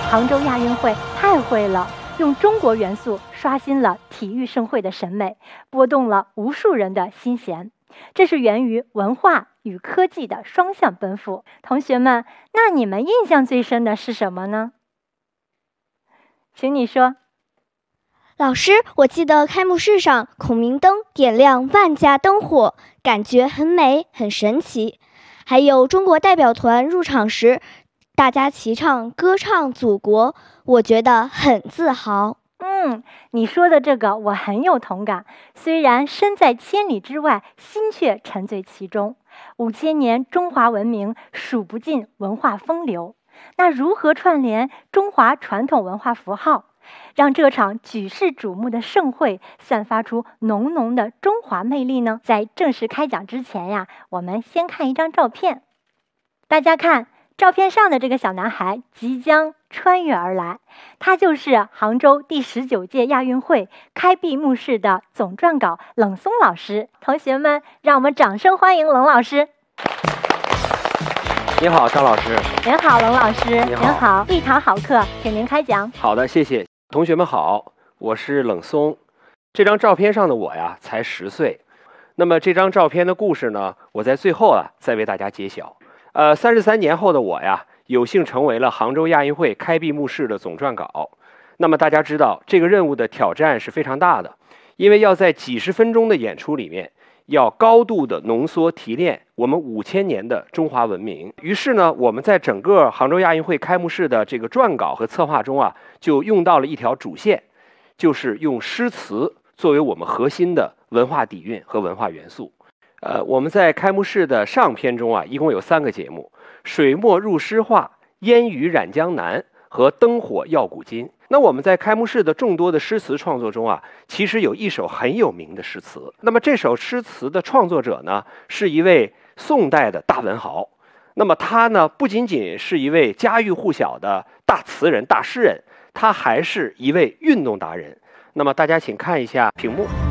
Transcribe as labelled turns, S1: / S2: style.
S1: 杭州亚运会太会了，用中国元素刷新了体育盛会的审美，拨动了无数人的心弦。这是源于文化与科技的双向奔赴。同学们，那你们印象最深的是什么呢？请你说。
S2: 老师，我记得开幕式上孔明灯点亮万家灯火，感觉很美很神奇。还有中国代表团入场时，大家齐唱歌唱祖国，我觉得很自豪。
S1: 你说的这个我很有同感，虽然身在千里之外，心却沉醉其中。5000年中华文明数不尽文化风流，那如何串联中华传统文化符号，让这场举世瞩目的盛会散发出浓浓的中华魅力呢？在正式开讲之前呀，我们先看一张照片。大家看，照片上的这个小男孩即将穿越而来，他就是杭州第19届亚运会开闭幕式的总撰稿冷松老师。同学们，让我们掌声欢迎冷老师。
S3: 您好，张老师。
S1: 您好，冷老师。
S3: 您好，
S1: 一堂好课，请您开讲。
S3: 好的，谢谢。同学们好，我是冷松。这张照片上的我呀，才10岁。那么这张照片的故事呢，我在最后再为大家揭晓。33年后的我呀，有幸成为了杭州亚运会开闭幕式的总撰稿。那么大家知道，这个任务的挑战是非常大的，因为要在几十分钟的演出里面，要高度的浓缩提炼我们5000年的中华文明。于是呢，我们在整个杭州亚运会开幕式的这个撰稿和策划中就用到了一条主线，就是用诗词作为我们核心的文化底蕴和文化元素。我们在开幕式的上篇中一共有3个节目：水墨入诗画、烟雨染江南和灯火耀古今。那我们在开幕式的众多的诗词创作中其实有一首很有名的诗词。那么这首诗词的创作者呢，是一位宋代的大文豪。那么他呢，不仅仅是一位家喻户晓的大词人、大诗人，他还是一位运动达人。那么大家请看一下屏幕。